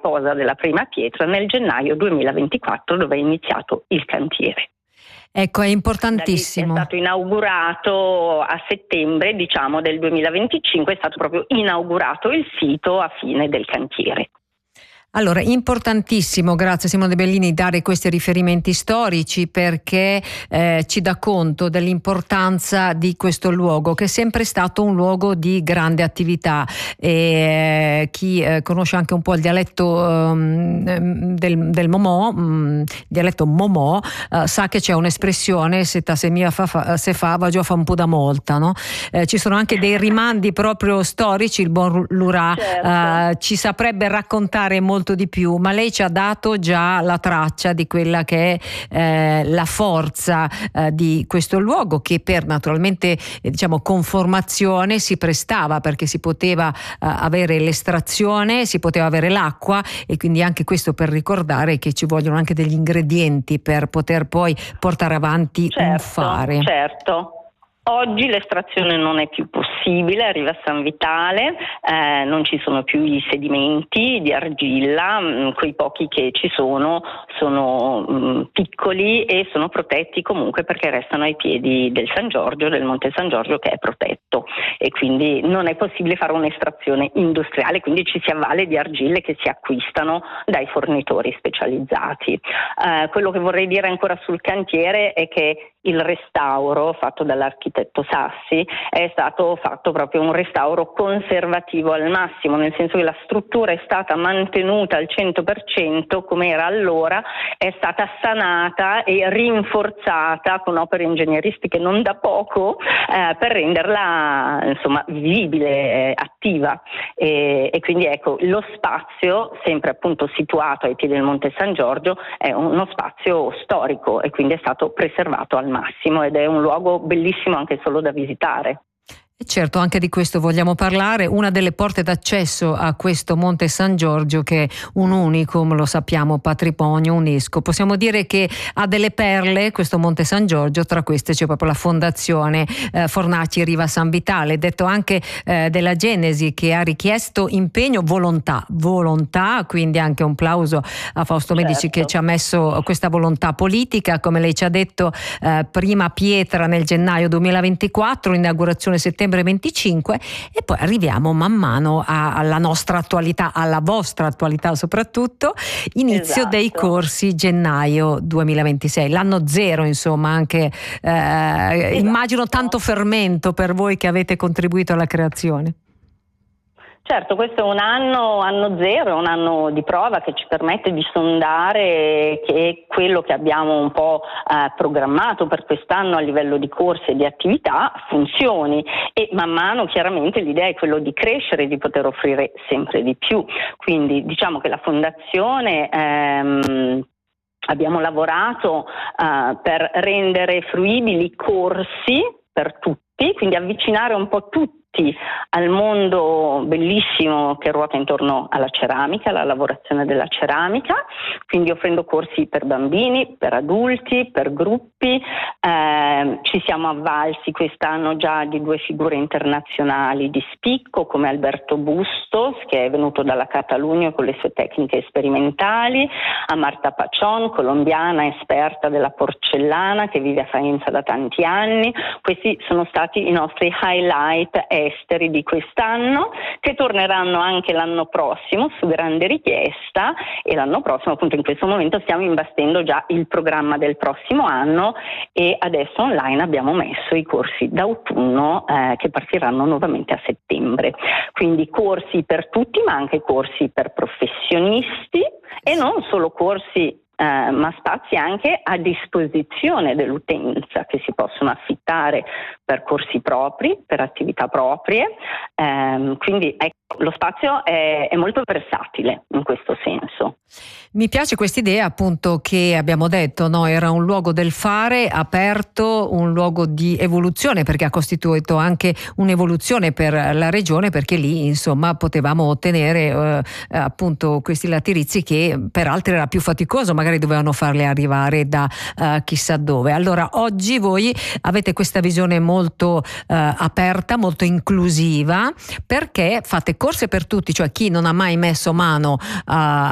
posa della prima pietra nel gennaio 2024, dove è iniziato il cantiere. Ecco, è importantissimo. È stato inaugurato a settembre, del 2025, è stato proprio inaugurato il sito a fine del cantiere. Allora, importantissimo, grazie Simone De Bellini, dare questi riferimenti storici, perché ci dà conto dell'importanza di questo luogo, che è sempre stato un luogo di grande attività. Chi conosce anche un po' il dialetto del Momò, dialetto Momò, sa che c'è un'espressione: se ta se mia se fa va già fa un po' da molta, no? Ci sono anche dei rimandi proprio storici. Il buon Lurà ci saprebbe raccontare molto di più, ma lei ci ha dato già la traccia di quella che è la forza di questo luogo, che per naturalmente conformazione si prestava, perché si poteva avere l'estrazione, si poteva avere l'acqua, e quindi anche questo per ricordare che ci vogliono anche degli ingredienti per poter poi portare avanti un fare. Certo. Oggi l'estrazione non è più possibile, arriva a San Vitale, non ci sono più i sedimenti di argilla, quei pochi che ci sono piccoli e sono protetti comunque, perché restano ai piedi del San Giorgio, del Monte San Giorgio, che è protetto, e quindi non è possibile fare un'estrazione industriale, quindi ci si avvale di argille che si acquistano dai fornitori specializzati. Quello che vorrei dire ancora sul cantiere è che il restauro fatto dall'architetto Sassi è stato fatto proprio un restauro conservativo al massimo, nel senso che la struttura è stata mantenuta al 100% come era allora, è stata sanata e rinforzata con opere ingegneristiche non da poco, per renderla vivibile, attiva, e quindi ecco, lo spazio, sempre appunto situato ai piedi del Monte San Giorgio, è uno spazio storico e quindi è stato preservato al massimo, ed è un luogo bellissimo anche solo da visitare. Certo, anche di questo vogliamo parlare. Una delle porte d'accesso a questo Monte San Giorgio, che è un unicum, lo sappiamo, patrimonio UNESCO. Possiamo dire che ha delle perle questo Monte San Giorgio, tra queste c'è proprio la fondazione Fornaci Riva San Vitale, detto anche della Genesi, che ha richiesto impegno, volontà, quindi anche un plauso a Fausto Medici, che ci ha messo questa volontà politica. Come lei ci ha detto, prima pietra nel gennaio 2024, inaugurazione settembre 25, e poi arriviamo man mano alla nostra attualità, alla vostra attualità soprattutto, inizio dei corsi gennaio 2026, l'anno zero, insomma, anche immagino tanto fermento per voi che avete contribuito alla creazione. Certo, questo è un anno zero, è un anno di prova che ci permette di sondare che quello che abbiamo un po' programmato per quest'anno a livello di corsi e di attività funzioni, e man mano chiaramente l'idea è quello di crescere e di poter offrire sempre di più. Quindi diciamo che la Fondazione abbiamo lavorato per rendere fruibili corsi per tutti, quindi avvicinare un po' tutti al mondo bellissimo che ruota intorno alla ceramica, alla lavorazione della ceramica, quindi offrendo corsi per bambini, per adulti, per gruppi. Ci siamo avvalsi quest'anno già di 2 figure internazionali di spicco, come Alberto Bustos, che è venuto dalla Catalogna con le sue tecniche sperimentali, a Marta Paccion, colombiana esperta della porcellana, che vive a Faenza da tanti anni. Questi sono stati i nostri highlight esteri di quest'anno, che torneranno anche l'anno prossimo su grande richiesta, e l'anno prossimo, appunto, in questo momento stiamo imbastendo già il programma del prossimo anno, e adesso online abbiamo messo i corsi d'autunno che partiranno nuovamente a settembre. Quindi corsi per tutti, ma anche corsi per professionisti, e non solo corsi ma spazi anche a disposizione dell'utenza, che si possono affittare per corsi propri, per attività proprie, quindi ecco, lo spazio è molto versatile in questo senso. Mi piace quest'idea, appunto, che abbiamo detto, no? Era un luogo del fare aperto, un luogo di evoluzione, perché ha costituito anche un'evoluzione per la regione, perché lì insomma potevamo ottenere appunto questi latirizi che per altri era più faticoso, magari dovevano farli arrivare da chissà dove. Allora oggi voi avete questa visione molto aperta, molto inclusiva, perché fate corsi per tutti, cioè chi non ha mai messo mano